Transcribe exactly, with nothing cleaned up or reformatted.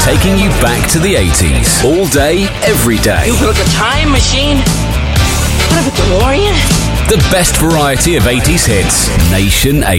taking you back to the eighties. All day, every day. You built a time machine? What, a DeLorean? The best variety of eighties hits. Nation